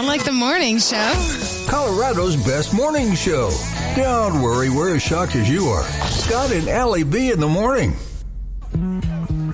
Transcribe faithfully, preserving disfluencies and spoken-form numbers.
sound like the morning show. Colorado's best morning show. Don't worry, we're as shocked as you are. Scott and Allie B in the morning.